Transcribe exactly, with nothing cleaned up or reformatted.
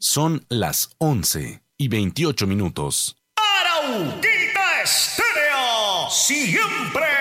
Son las once y veintiocho minutos. Arauquita Estéreo, siempre